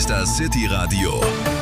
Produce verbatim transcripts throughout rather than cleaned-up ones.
ist das City Radio,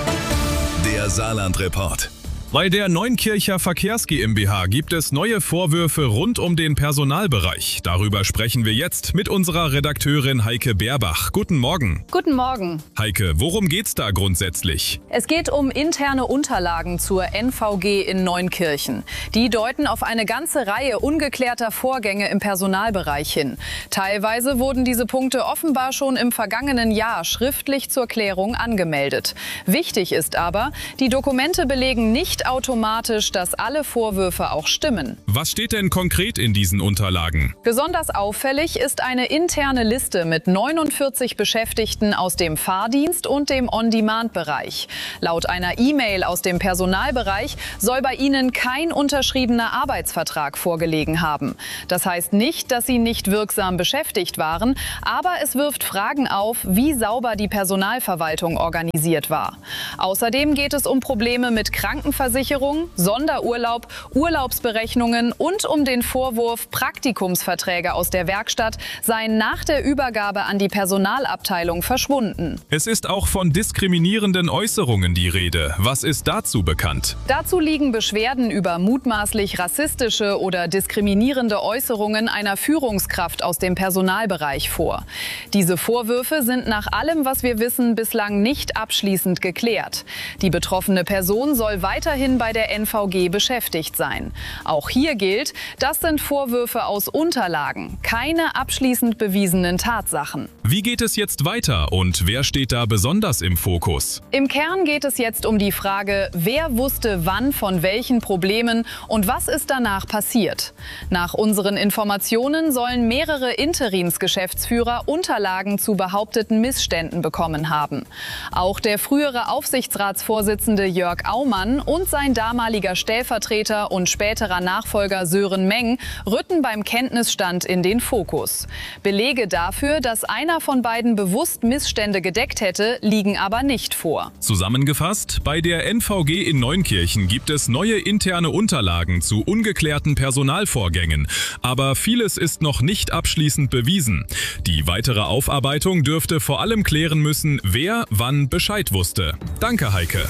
der Saarland-Report. Bei der Neunkircher Verkehrs GmbH gibt es neue Vorwürfe rund um den Personalbereich. Darüber sprechen wir jetzt mit unserer Redakteurin Heike Beerbach. Guten Morgen. Guten Morgen. Heike, worum geht's da grundsätzlich? Es geht um interne Unterlagen zur N V G in Neunkirchen. Die deuten auf eine ganze Reihe ungeklärter Vorgänge im Personalbereich hin. Teilweise wurden diese Punkte offenbar schon im vergangenen Jahr schriftlich zur Klärung angemeldet. Wichtig ist aber, die Dokumente belegen nicht automatisch, dass alle Vorwürfe auch stimmen. Was steht denn konkret in diesen Unterlagen? Besonders auffällig ist eine interne Liste mit neunundvierzig Beschäftigten aus dem Fahrdienst und dem On-Demand-Bereich. Laut einer E-Mail aus dem Personalbereich soll bei ihnen kein unterschriebener Arbeitsvertrag vorgelegen haben. Das heißt nicht, dass sie nicht wirksam beschäftigt waren, aber es wirft Fragen auf, wie sauber die Personalverwaltung organisiert war. Außerdem geht es um Probleme mit Krankenversicherung, Sonderurlaub, Urlaubsberechnungen und um den Vorwurf, Praktikumsverträge aus der Werkstatt seien nach der Übergabe an die Personalabteilung verschwunden. Es ist auch von diskriminierenden Äußerungen die Rede. Was ist dazu bekannt? Dazu liegen Beschwerden über mutmaßlich rassistische oder diskriminierende Äußerungen einer Führungskraft aus dem Personalbereich vor. Diese Vorwürfe sind nach allem, was wir wissen, bislang nicht abschließend geklärt. Die betroffene Person soll weiterhin bei der N V G beschäftigt sein. Auch hier gilt, das sind Vorwürfe aus Unterlagen, keine abschließend bewiesenen Tatsachen. Wie geht es jetzt weiter und wer steht da besonders im Fokus? Im Kern geht es jetzt um die Frage, wer wusste wann von welchen Problemen und was ist danach passiert. Nach unseren Informationen sollen mehrere Interimsgeschäftsführer Unterlagen zu behaupteten Missständen bekommen haben. Auch der frühere Aufsichtsratsvorsitzende Jörg Aumann und sein damaliger Stellvertreter und späterer Nachfolger Sören Meng rücken beim Kenntnisstand in den Fokus. Belege dafür, dass einer von beiden bewusst Missstände gedeckt hätte, liegen aber nicht vor. Zusammengefasst, bei der N V G in Neunkirchen gibt es neue interne Unterlagen zu ungeklärten Personalvorgängen. Aber vieles ist noch nicht abschließend bewiesen. Die weitere Aufarbeitung dürfte vor allem klären müssen, wer wann Bescheid wusste. Danke, Heike.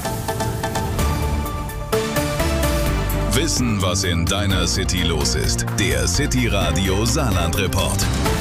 Wissen, was in deiner City los ist. Der City Radio Saarland-Report.